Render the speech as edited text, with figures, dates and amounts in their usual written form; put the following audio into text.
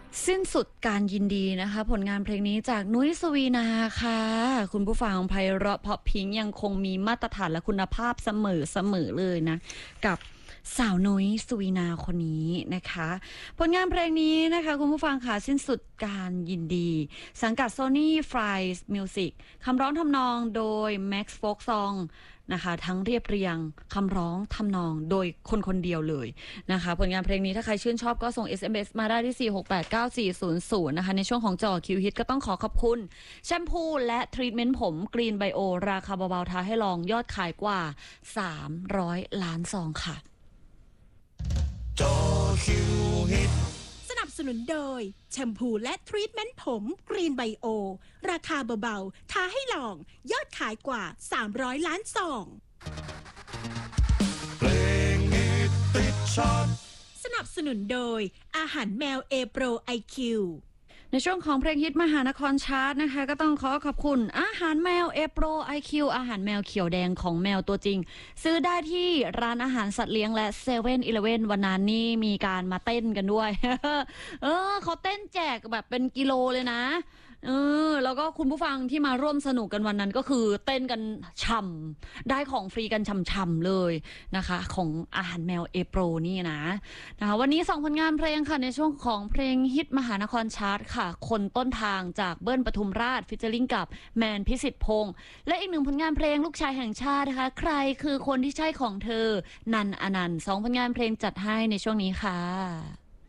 สิ้นสุดการยินดีนะคะผลงานเพลงนี้จากนุ้ยสวีนาค่ะคุณผู้ฟังไพเราะเพราะพริ้งยังคงมีมาตรฐานและคุณภาพเสมอเลยนะกับสาวนุ้ยสวีนาคนนี้นะคะผลงานเพลงนี้นะคะคุณผู้ฟังค่ะสิ้นสุดการยินดีสังกัด Sony Fries Music คำร้องทำนองโดย Max Folk Song นะคะทั้งเรียบเรียงคำร้องทำนองโดยคนเดียวเลยนะคะผลงานเพลงนี้ถ้าใครชื่นชอบก็ส่ง SMS มาได้ที่ 4689400 นะคะในช่วงของจ่อคิวฮิตก็ต้องขอขอบคุณแชมพูและทรีทเมนต์ผมกรีนไบโอราคาเบาๆท้าให้ลองยอดขายกว่า300 ล้านซองค่ะจอคิวฮิตสนับสนุนโดยแชมพูและทรีทเมนต์ผมกรีนไบโอราคาเบาๆท้าให้ลองยอดขายกว่า300 ล้านซองเพลงฮิตติดชาร์ตสนับสนุนโดยอาหารแมวเอโปรไอคิวในช่วงของเพลงฮิตมหานครชาร์ตนะคะก็ต้องขอบคุณอาหารแมวเอโปรไอคิวอาหารแมวเขียวแดงของแมวตัวจริงซื้อได้ที่ร้านอาหารสัตว์เลี้ยงและเซเว่นอีเลฟเว่นวันนั้นนี่มีการมาเต้นกันด้วย เขาเต้นแจกแบบเป็นกิโลเลยนะแล้วก็คุณผู้ฟังที่มาร่วมสนุกกันวันนั้นก็คือเต้นกันฉ่ำได้ของฟรีกันฉ่ำๆเลยนะคะของอาหารแมวเอโปรนี่นะคะวันนี้2 ผลงานเพลงค่ะในช่วงของเพลงฮิตมหานครชาร์ตค่ะคนต้นทางจากเบิ้ลปทุมราชฟิชเจอริงกับแมนพิสิทธิ์พงษ์และอีก1 ผลงานเพลงลูกชายแห่งชาตินะคะใครคือคนที่ใช่ของเธอนันอนันต์2 ผลงานเพลงจัดให้ในช่วงนี้ค่ะ